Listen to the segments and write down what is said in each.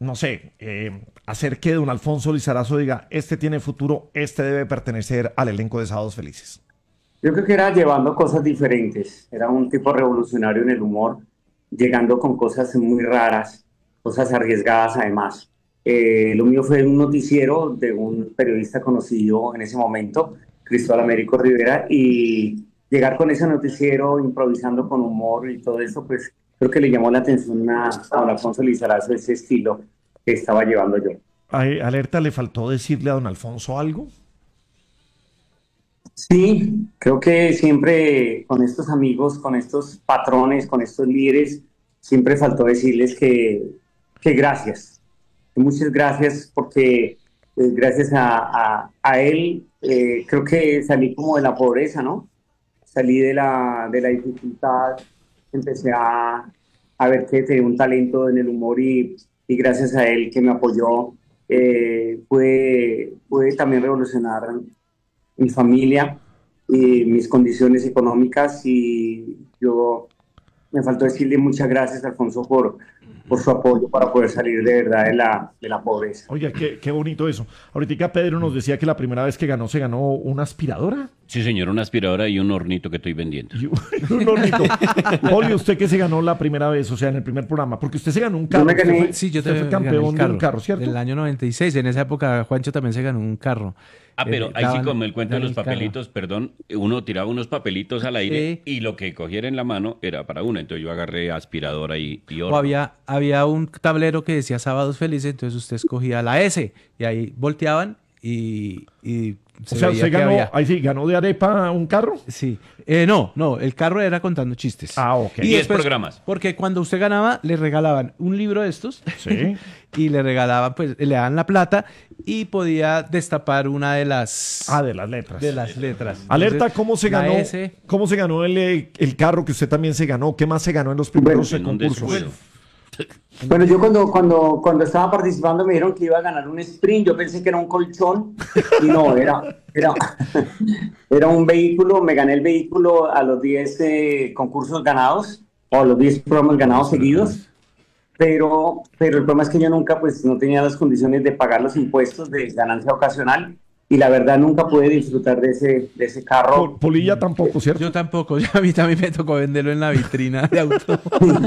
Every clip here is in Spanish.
no sé, hacer que don Alfonso Lizarazo diga, este tiene futuro, este debe pertenecer al elenco de Sábados Felices? Yo creo que era llevando cosas diferentes, era un tipo revolucionario en el humor, llegando con cosas muy raras, cosas arriesgadas además. Lo mío fue un noticiero de un periodista conocido en ese momento, Cristóbal Américo Rivera, y llegar con ese noticiero improvisando con humor y todo eso, pues creo que le llamó la atención a don Alfonso Lizarazo ese estilo que estaba llevando yo. Alerta, ¿le faltó decirle a don Alfonso algo? Sí, creo que siempre con estos amigos, con estos patrones, con estos líderes, siempre faltó decirles que gracias, que muchas gracias porque gracias a él creo que salí como de la pobreza, ¿no? Salí de la dificultad, empecé a ver que tenía un talento en el humor y gracias a él que me apoyó, pude también revolucionar mi familia y mis condiciones económicas y yo me faltó decirle muchas gracias, Alfonso, por su apoyo para poder salir de verdad de la pobreza. Oiga, qué bonito eso. Ahorita Pedro nos decía que la primera vez que ganó, se ganó una aspiradora Sí, señor, una aspiradora y un hornito que estoy vendiendo. y un, un hornito. Poli, ¿usted qué se ganó la primera vez, o sea, en el primer programa? Porque usted se ganó un Yo carro, me gané, Sí, yo usted fue también gané el campeón de un carro. carro, ¿cierto? Del año 96. En esa época Juancho también se ganó un carro. Ah, pero ahí sí, Daban- como el cuento de daban los el carro. papelitos, perdón, uno tiraba unos papelitos al aire Sí. y lo que cogiera en la mano era para uno. Entonces yo agarré aspiradora y O horno. había un tablero que decía Sábados Felices, entonces usted escogía la S y ahí volteaban y O se sea, veía usted que ganó, había. ahí sí, ganó de arepa un carro. Sí. No, el carro era contando chistes. Ah, ok. Y 10 después, programas. porque cuando usted ganaba, le regalaban un libro de estos Sí. y le regalaban, pues, le daban la plata y podía destapar una De las letras. de las letras. Alerta, Entonces, ¿cómo se la ganó? S, ¿Cómo se ganó el carro que usted también se ganó? ¿Qué más se ganó en los primeros En un concursos? descuido. bueno, yo cuando estaba participando me dijeron que iba a ganar un sprint, yo pensé que era un colchón y no, era un vehículo, me gané el vehículo a los 10 concursos ganados o a los 10 programas ganados seguidos, pero el problema es que yo nunca pues no tenía las condiciones de pagar los impuestos de ganancia ocasional y la verdad nunca pude disfrutar de ese carro. Polilla tampoco, ¿cierto? yo tampoco, a mí también me tocó venderlo en la vitrina de auto.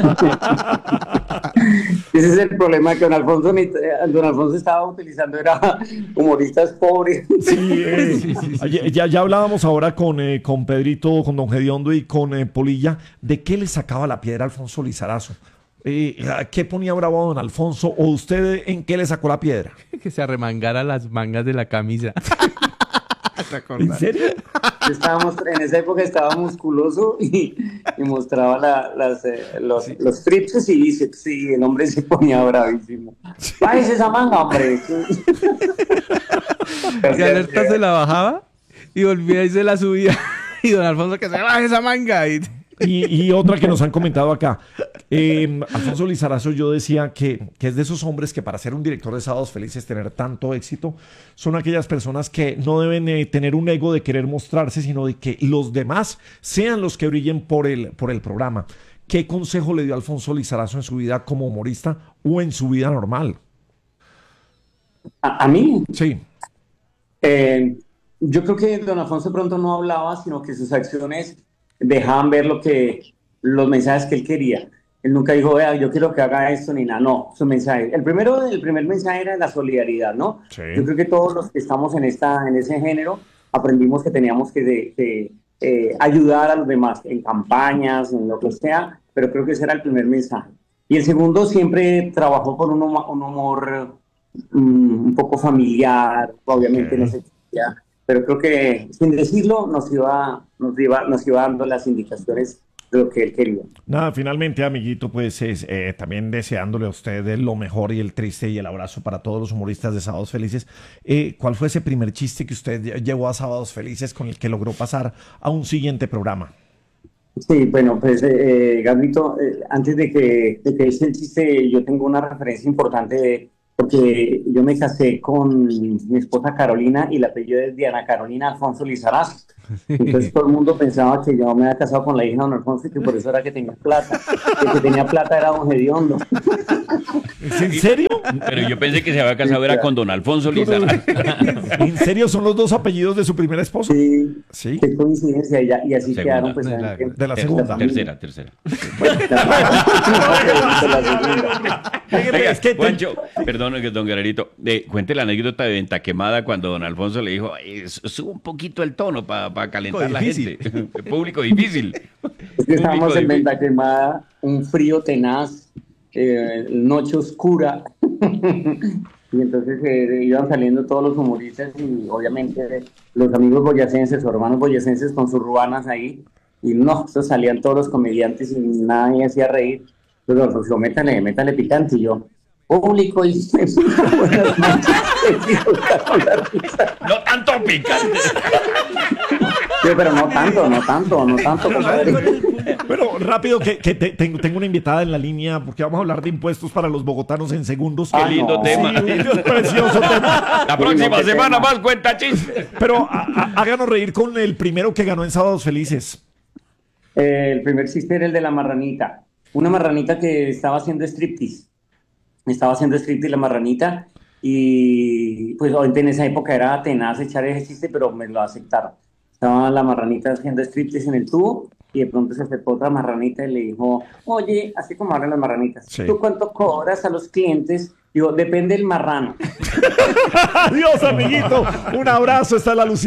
Ese es el problema que don Alfonso estaba utilizando, era humoristas pobres. Sí, ya hablábamos ahora con Pedrito, con don Gediondo y con Polilla, de qué le sacaba la piedra a Alfonso Lizarazo. ¿Qué ponía bravo a don Alfonso? ¿O usted en qué le sacó la piedra? Que se arremangara las mangas de la camisa. ¿Te ¿En acordás? serio? En esa época estaba musculoso y mostraba los tríceps y bíceps y el hombre se ponía bravísimo. ¡Bájese esa manga, hombre! Y Alerta se la bajaba y volvía y se la subía. Y don Alfonso que se baje esa manga. Y otra que nos han comentado acá. Alfonso Lizarazo, yo decía que es de esos hombres que para ser un director de Sábados Felices, tener tanto éxito, son aquellas personas que no deben tener un ego de querer mostrarse, sino de que los demás sean los que brillen por el programa. ¿Qué consejo le dio Alfonso Lizarazo en su vida como humorista o en su vida normal? A mí, Sí, yo creo que don Alfonso pronto no hablaba, sino que sus acciones dejaban ver los mensajes que él quería. Él nunca dijo, vea, yo quiero que haga esto ni nada. No, su mensaje. El primer mensaje era la solidaridad, ¿no? sí. Yo creo que todos los que estamos en ese género aprendimos que teníamos que ayudar a los demás en campañas, en lo que sea, pero creo que ese era el primer mensaje. Y el segundo siempre trabajó con un humor un poco familiar, obviamente no Ok. se pero creo que sin decirlo nos iba dando las indicaciones de lo que él quería. Nada, finalmente, amiguito, pues también deseándole a usted lo mejor y el triste y el abrazo para todos los humoristas de Sábados Felices. ¿Cuál fue ese primer chiste que usted llevó a Sábados Felices con el que logró pasar a un siguiente programa? Sí, bueno, pues Gabito, antes de que hice el chiste, yo tengo una referencia importante porque yo me casé con mi esposa Carolina y el apellido es Diana Carolina Alfonso Lizarazo. Entonces todo el mundo pensaba que yo me había casado con la hija de don Alfonso y que por eso era que tenía plata. El que tenía plata era don Gediondo. ¿Es en serio? Pero yo pensé que se había casado era con don Alfonso Lizarazo. ¿En serio son los dos apellidos de su primera esposa? Sí, Sí. qué coincidencia. Y así Segunda. quedaron pues, De la segunda. Tercera. Oiga, Es que Juancho, perdón, don Guerrerito, cuente la anécdota de Venta Quemada cuando don Alfonso le dijo, suba un poquito el tono para calentar a la Difícil. gente. Público difícil. Es que estábamos Público en difícil. Venta Quemada, un frío tenaz, noche oscura, y entonces iban saliendo todos los humoristas y obviamente los amigos boyacenses o hermanos boyacenses con sus ruanas ahí, y no, eso salían todos los comediantes y nadie hacía reír. Pero pues, métale picante y yo, público y buenas noches. No tanto picante. Sí, pero no tanto, compadre. Pero rápido, tengo una invitada en la línea porque vamos a hablar de impuestos para los bogotanos en segundos. Qué lindo no. tema. Sí, precioso tema. La próxima qué semana tema. más cuenta chistes. Pero háganos reír con el primero que ganó en Sábados Felices. El primer chiste era el de la marranita. Una marranita que estaba haciendo striptease. La marranita. Y pues obviamente en esa época era tenaz echar ese chiste, pero me lo aceptaron. Estaba la marranita haciendo striptease en el tubo y de pronto se acercó otra marranita y le dijo, oye, así como hablan las marranitas, Sí. ¿tú cuánto cobras a los clientes? Digo, depende del marrano. Adiós, amiguito. Un abrazo. Esta es la alusión.